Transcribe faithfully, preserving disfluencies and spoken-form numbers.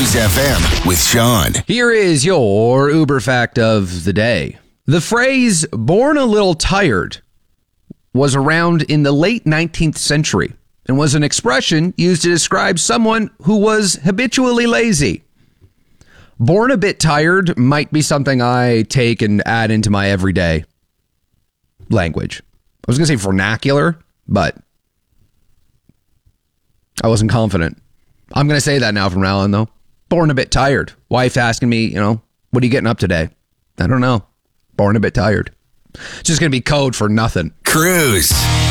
Cruise F M with Sean. Here is your Uber fact of the day. The phrase "born a little tired" was around in the late nineteenth century and was an expression used to describe someone who was habitually lazy. Born a bit tired might be something I take and add into my everyday language. I was going to say vernacular, but I wasn't confident. I'm going to say that now from now on, though. Born a bit tired. Wife asking me, you know, what are you getting up today? I don't know. Born a bit tired. It's just going to be code for nothing. Cruise.